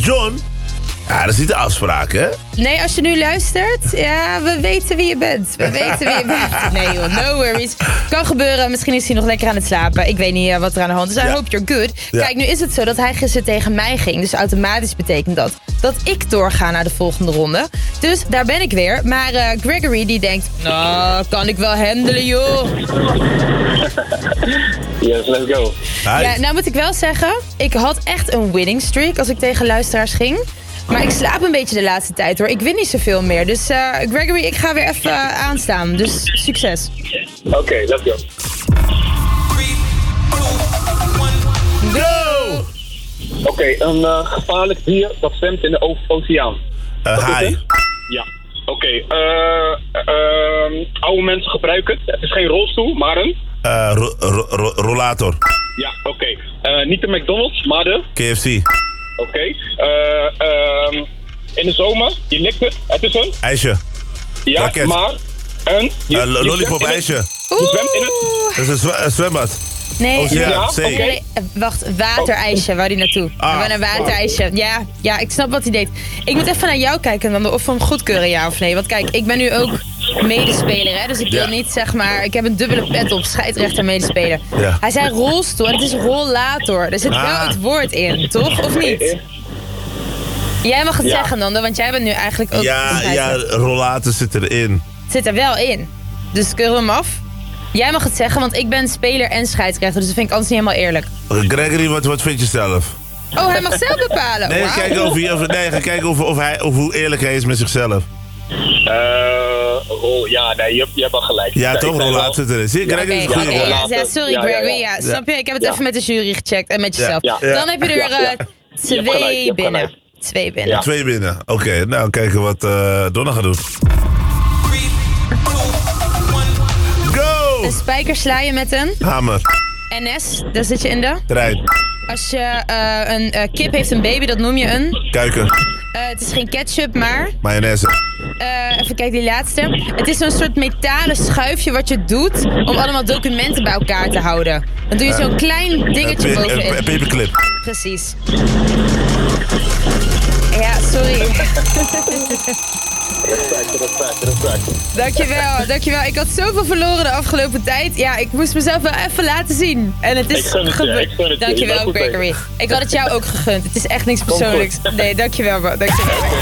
John? Ja, dat is niet de afspraak, hè? Nee, als je nu luistert, ja, we weten wie je bent. Nee joh, no worries. Kan gebeuren, misschien is hij nog lekker aan het slapen. Ik weet niet wat er aan de hand is. I hope you're good. Ja. Kijk, nu is het zo dat hij gisteren tegen mij ging. Dus automatisch betekent dat ik doorga naar de volgende ronde. Dus daar ben ik weer. Maar Gregory die denkt, nou, kan ik wel handelen joh. Yes, let's go. Ja, nou moet ik wel zeggen, ik had echt een winning streak als ik tegen luisteraars ging. Maar ik slaap een beetje de laatste tijd hoor. Ik win niet zoveel meer. Dus Gregory, ik ga weer even aanstaan. Dus succes. Oké, let's go. Go! Oké, een gevaarlijk dier dat zwemt in de oceaan. Haai. Ja. Oké, oude mensen gebruiken het. Het is geen rolstoel, maar een... Rollator. Ja, oké. Niet de McDonald's, maar de... KFC. Oké. In de zomer, je likt het. Het is een... IJsje. Ja, Raket. maar... Een... Lollipop ijsje. Je zwemt in het... Dat is een zwembad. Nee, Oceaan, Ja, zee. oké. nee, wacht, waterijsje, wou die naartoe. Een waterijsje. Ja, ik snap wat hij deed. Ik moet even naar jou kijken, dan of we hem goedkeuren, ja of nee. Want kijk, ik ben nu ook medespeler, hè. Dus ik wil niet, zeg maar, ik heb een dubbele pet op, scheidsrechter medespeler. Ja. Hij zei rolstoel en het is rollator. Er zit wel het woord in, toch? Of niet? Jij mag het zeggen, Nando, want jij bent nu eigenlijk ook... Ja, rollator zit erin. Het zit er wel in. Dus keuren we hem af? Jij mag het zeggen, want ik ben speler en scheidsrechter, dus dat vind ik anders niet helemaal eerlijk. Gregory, wat vind je zelf? Oh, hij mag zelf bepalen. Nee, Wauw. ga kijken of hoe eerlijk hij is met zichzelf. Ja, nee, je hebt al gelijk. Ja, Nee, toch? ik zei Rollator zit erin. Zie je, Gregory is Oké, goed. ja, sorry Ja, Gregory. ja. Ja, snap je? Ik heb het even met de jury gecheckt en met jezelf. Ja. Dan heb je er Ja. Je hebt twee binnen. gelijk. 2 binnen. Ja. 2 binnen. Oké, nou kijken wat Donna gaat doen. Go! Een spijker sla je met een Hamer. NS, daar zit je in de. Trein. Als je een kip heeft een baby, dat noem je een. Kuiken. Het is geen ketchup, maar. Mayonaise. Even kijken, die laatste. Het is zo'n soort metalen schuifje wat je doet om allemaal documenten bij elkaar te houden. Dan doe je zo'n klein dingetje bovenin. Een paperclip. Precies. Ja, sorry. Dankjewel. Ik had zoveel verloren de afgelopen tijd. Ja, ik moest mezelf wel even laten zien. En het is Ik gun het je. Dankjewel, Je bent goed Gregory. Ik had het jou ook gegund. Het is echt niks persoonlijks. Nee, dankjewel, bro. Dankjewel.